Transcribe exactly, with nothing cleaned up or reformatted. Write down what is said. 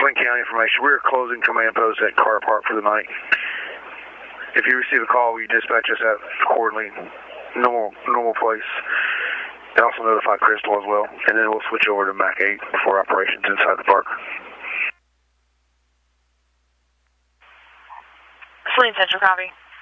Flint County information. We're closing command post at Carter Park for the night. If you receive a call, you dispatch us at accordingly. Normal, normal place. And also notify Crystal as well. And then we'll switch over to Mac eight before operations inside the park. Flint Central, copy.